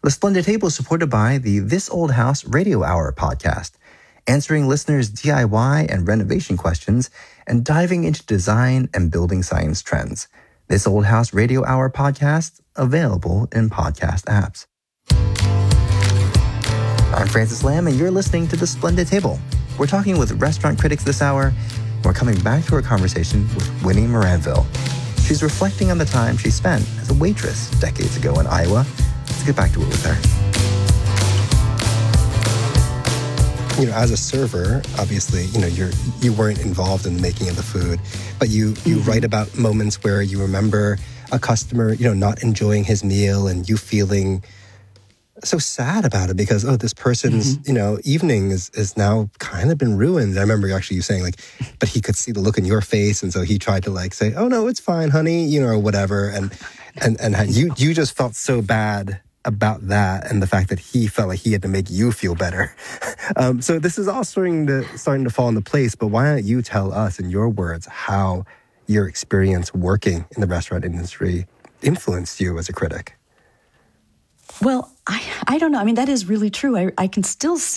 The Splendid Table is supported by the This Old House Radio Hour podcast, answering listeners' DIY and renovation questions and diving into design and building science trends. This Old House Radio Hour podcast, available in podcast apps. I'm Francis Lam, and you're listening to The Splendid Table. We're talking with restaurant critics this hour. We're coming back to our conversation with Winnie Moranville. She's reflecting on the time she spent as a waitress decades ago in Iowa. Let's get back to it with her. You know, as a server, obviously, you weren't involved in the making of the food, but you write about moments where you remember a customer, not enjoying his meal and you feeling so sad about it because, this person's, evening is now kind of been ruined. I remember actually you saying but he could see the look in your face. And so he tried to say, oh no, it's fine, honey, or whatever. And you just felt so bad about that and the fact that he felt like he had to make you feel better. So this is all starting to fall into place, but why don't you tell us in your words how your experience working in the restaurant industry influenced you as a critic? Well, I don't know. I mean, that is really true. I can still see